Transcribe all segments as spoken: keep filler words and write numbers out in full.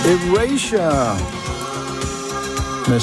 Erasure med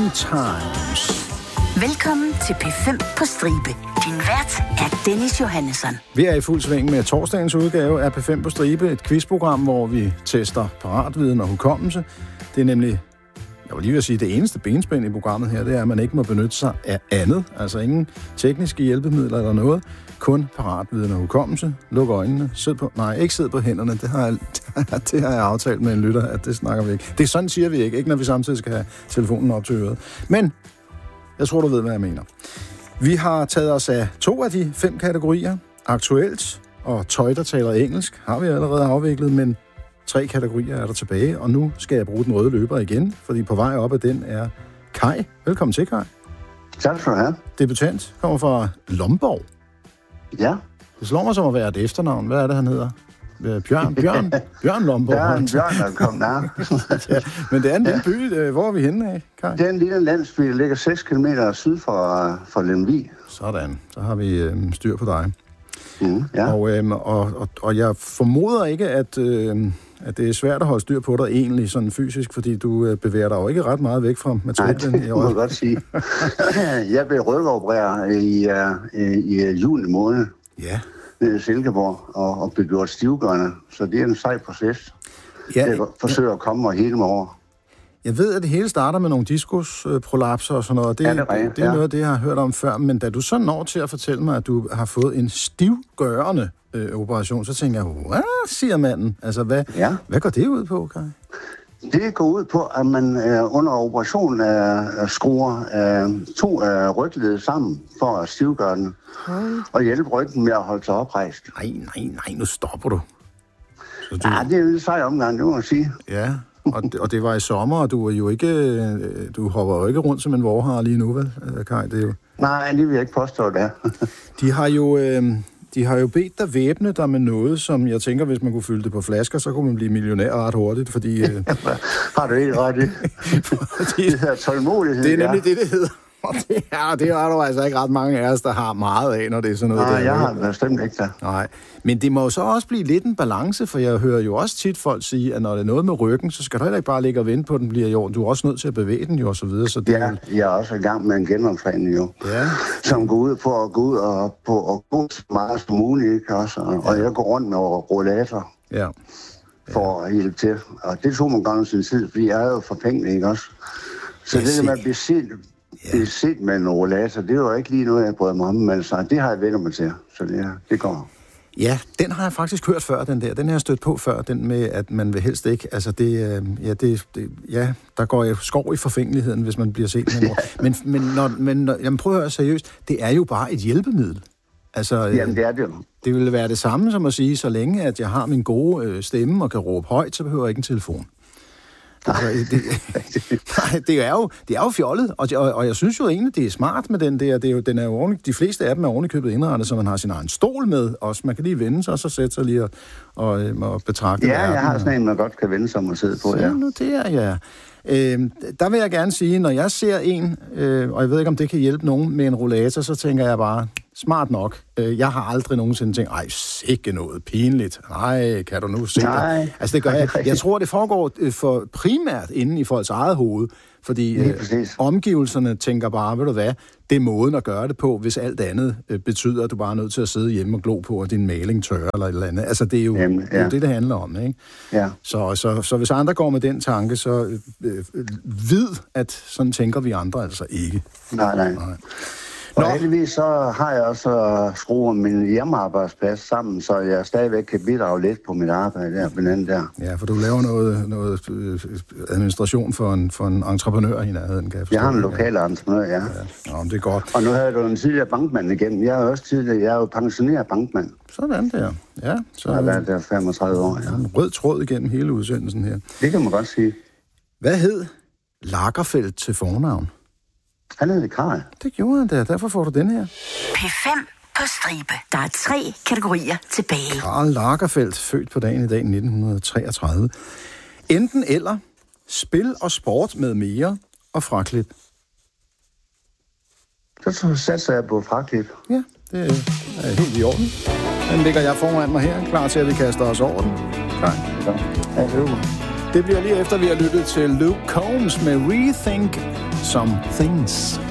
Sometimes. Velkommen til P fem på stribe. Din vært er Dennis Johannesson. Vi er i fuld sving med torsdagens udgave af P fem på stribe, et quizprogram, hvor vi tester paratviden og hukommelse. Det er nemlig, jeg vil lige vil sige, det eneste benspænd i programmet her, det er, at man ikke må benytte sig af andet. Altså ingen tekniske hjælpemidler eller noget. Kun paratviden og hukommelse. Luk øjnene. Sid på, nej, ikke sid på hænderne. Det har, jeg, det har jeg aftalt med en lytter, at det snakker vi ikke. Det er sådan, siger vi ikke. Ikke når vi samtidig skal have telefonen op til øret. Men jeg tror, du ved, hvad jeg mener. Vi har taget os af to af de fem kategorier. Aktuelt og tøj, der taler engelsk, har vi allerede afviklet, men tre kategorier er der tilbage, og nu skal jeg bruge den røde løber igen, fordi på vej op af den er Kai. Velkommen til, Kai. Tak skal du have. Debutant, kommer fra Lomborg. Ja. Det slår mig som at være et efternavn. Hvad er det, han hedder? Bjørn, Bjørn, Bjørn Lomborg. Bjørn, Bjørn er kommet nær. Ja, men det er en lille by. Hvor er vi henne af, Kai? Det er en lille landsby, der ligger seks kilometer syd for, for Lemvig. Sådan, så har vi øh, styr på dig. Mm, ja. og, øh, og, og, og jeg formoder ikke, at, øh, at det er svært at holde styr på dig egentlig sådan fysisk, fordi du øh, bevæger dig jo ikke ret meget væk fra matriklen. Nej, det må jeg godt sige. Jeg blev rygopereret i, uh, i, i juni måned. Ja. Nede i Silkeborg, og, og blev gjort stivgørende. Så det er en sej proces. Ja, jeg forsøger at komme og hele mig over. Jeg ved, at det hele starter med nogle diskusprolapser og sådan noget. Det, ja, det, er, det, det er ja. noget af det, jeg har hørt om før. Men da du så når til at fortælle mig, at du har fået en stivgørende øh, operation, så tænker jeg, hvad siger manden? Altså, hvad, ja. hvad går det ud på, Kai? Det går ud på, at man øh, under operationen øh, skruer øh, to øh, rygled sammen for at stivgøre den. Hold. Og hjælpe ryggen med at holde sig oprejst. Nej, nej, nej, nu stopper du. Så du... Ja, det er en sej omgang, det må man sige. Ja, og det, og det var i sommer, og du er jo ikke, du hopper jo ikke rundt som en vorhar lige nu, vel, Kai? Det er jo... Nej, det vil jeg ikke påstå, det er. De har jo... Øh... De har jo bedt dig væbne dig med noget, som jeg tænker, hvis man kunne fylde det på flasker, så kunne man blive millionær ret hurtigt, fordi... Øh... har du ikke ret i? fordi... Det hedder tålmodighed. Det er nemlig ja. det, det hedder. Og det er, det er der altså ikke ret mange af os, der har meget af, når det er sådan noget. Nej, der. jeg har det bestemt ikke der. Nej, men det må jo så også blive lidt en balance, for jeg hører jo også tit folk sige, at når det er noget med ryggen, så skal du heller ikke bare ligge og vente på, at den bliver i orden. Du er også nødt til at bevæge den jo, og så videre. Så det ja, jeg er også i gang med en genoptræning jo, ja. som går ud på at gå ud og, på, og gå så meget som muligt, ikke også? Og, ja. og jeg går rundt med rollator ja. Ja. for at hjælpe til. Og det tog mig godt sin tid, fordi jeg er jo forfængelig, ikke også? Så jeg det der med at blive set... Ja. Det er set med en rollator, det er jo ikke lige noget, jeg bryder mig om, men så det har jeg vendt mig til, så det, det går. Ja, den har jeg faktisk hørt før, den der. Den har jeg stødt på før, den med, at man vil helst ikke, altså det, ja, det, det, ja, der går jeg skov i forfængeligheden, hvis man bliver set med en ja. Men, men, når, men når, jamen prøv at høre seriøst, det er jo bare et hjælpemiddel. Altså, jamen det er det jo. Det ville være det samme som at sige, så længe at jeg har min gode øh, stemme og kan råbe højt, så behøver jeg ikke en telefon. Altså, det, nej, det er jo det er jo fjollet, og, og, og jeg synes jo egentlig, det er smart med den der. Det er jo, den er jo ordentligt, de fleste af dem er ordentligt indrettet, så man har sin egen stol med også. Man kan lige vende sig, og så sætte sig lige og, og, og betragte ja, verden. Jeg har sådan en, man godt kan vende sig og sidde på. Så ja. nu det er jeg. Øh, der vil jeg gerne sige, når jeg ser en, øh, og jeg ved ikke, om det kan hjælpe nogen med en rollator, så tænker jeg bare, smart nok. Øh, jeg har aldrig nogensinde tænkt, ej, sikke noget pinligt. Nej, kan du nu se det? Altså, det gør jeg. Jeg tror, det foregår for primært inde i folks eget hoved, fordi øh, omgivelserne tænker bare, ved du hvad, det er måden at gøre det på, hvis alt andet øh, betyder, at du bare er nødt til at sidde hjemme og glo på, at din maling tørrer eller et eller andet. Altså, det er jo, Jamen, ja. det, er jo det, det handler om, ikke? Ja. Så, så, så hvis andre går med den tanke, så øh, øh, vid, at sådan tænker vi andre altså ikke. Nej, nej. nej. Og heldigvis så har jeg også skruet min hjemmearbejdsplads sammen, så jeg stadigvæk kan bidrage lidt på mit arbejde der, på den der. Ja, for du laver noget, noget administration for en, for en entreprenør i nærheden, kan jeg forstå. Jeg har en lokal entreprenør, ja. ja. Nå, det er godt. Og nu havde du en tidligere bankmand igen. Jeg er også tidligere, jeg er jo pensioneret bankmand. Sådan der, ja. Så jeg har været der femogtredive år, ja. En rød tråd igennem hele udsendelsen her. Det kan man godt sige. Hvad hed Lagerfeld til fornavn? Han hed Karl. Det gjorde han der, derfor får du den her. P fem på stribe. Der er tre kategorier tilbage. Karl Lagerfeld, født på dagen i dag nitten treogtredive. Enten eller, spil og sport med mere og fraklip. Så satser jeg på fraklip. Ja, det er helt i orden. Den ligger jeg foran mig her, klar til at vi kaster os over den. Klar. Ja, det er Det bliver lige efter, vi har lyttet til Luke Combs med Rethink Some Things.